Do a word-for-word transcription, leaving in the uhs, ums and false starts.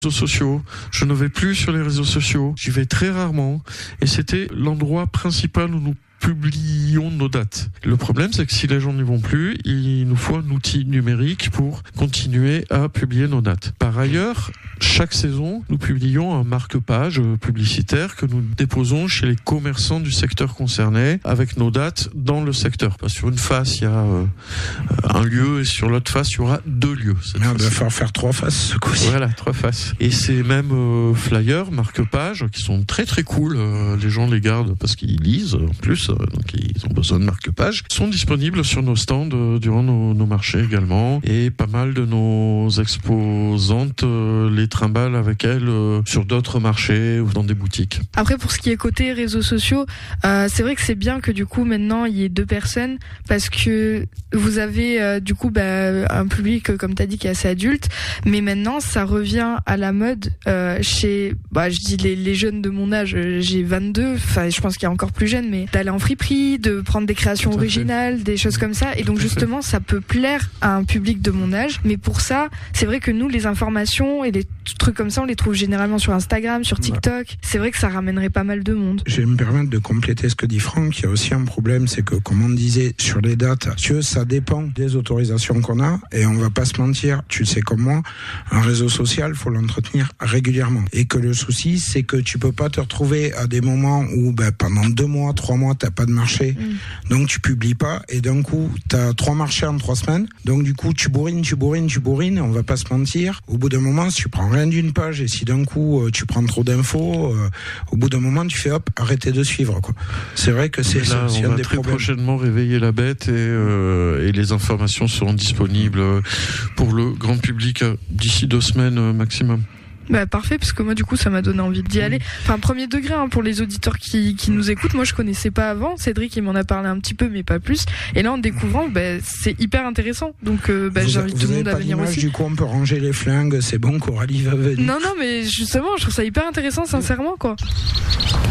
réseaux sociaux. Je ne vais plus sur les réseaux sociaux. J'y vais très rarement. Et c'était l'endroit principal où nous publions nos dates. Le problème, c'est que si les gens n'y vont plus, il nous faut un outil numérique pour continuer à publier nos dates. Par ailleurs, chaque saison, nous publions un marque-page publicitaire que nous déposons chez les commerçants du secteur concerné avec nos dates dans le secteur. Sur une face, il y a euh, un lieu et sur l'autre face, il y aura deux lieux. Merde, il va falloir faire trois faces ce coup-ci. Voilà, trois faces. Et ces mêmes euh, flyers, marque-pages, qui sont très très cool, euh, les gens les gardent parce qu'ils lisent en plus, euh, donc ils ont besoin de marque-pages, sont disponibles sur nos stands euh, durant nos, nos marchés également. Et pas mal de nos exposantes euh, les trimballent avec elles euh, sur d'autres marchés ou dans des boutiques. Après, pour ce qui est côté réseaux sociaux, euh, c'est vrai que c'est bien que du coup maintenant il y ait deux personnes parce que vous avez euh, du coup bah, un public euh, comme tu as dit qui est assez adulte, mais maintenant ça revient à la mode euh, chez, bah, je dis les, les jeunes de mon âge, j'ai vingt-deux, enfin je pense qu'il y a encore plus jeunes, mais d'aller en friperie, de prendre des créations originales, des choses comme ça, et donc justement ça peut plaire à un public de mon âge, mais pour ça c'est vrai que nous les informations et les trucs comme ça on les trouve généralement sur Instagram, sur TikTok. C'est vrai que ça ramènerait pas mal de monde. Je vais me permettre de compléter ce que dit Franck. Il y a aussi un problème, c'est que comme on disait sur les dates, tu ça dépend des autorisations qu'on a, et on va pas se mentir, tu le sais comme moi, un réseau social faut l'entretenir régulièrement, et que le souci c'est que tu peux pas te retrouver à des moments où ben, pendant deux mois, trois mois t'as pas de marché, mmh. donc tu publies pas, et d'un coup t'as trois marchés en trois semaines, donc du coup tu bourrines, tu bourrines, tu bourrines, on va pas se mentir, au bout d'un moment si tu prends rien d'une page, et si d'un coup tu prends trop d'infos, euh, au bout d'un moment tu fais hop, arrêtez de suivre quoi. C'est vrai que c'est là, ça, c'est on un va des très problèmes. Prochainement réveiller la bête, et, euh, et les informations seront disponibles pour le grand public d'ici deux semaines maximum. Bah parfait, parce que moi du coup ça m'a donné envie d'y aller. Enfin premier degré hein, pour les auditeurs qui, qui nous écoutent, moi je connaissais pas avant, Cédric il m'en a parlé un petit peu mais pas plus, et là en découvrant bah, c'est hyper intéressant, donc euh, bah, vous j'invite vous tout le monde à venir aussi. Du coup on peut ranger les flingues, c'est bon, Coralie va venir. Non non mais justement je trouve ça hyper intéressant sincèrement quoi.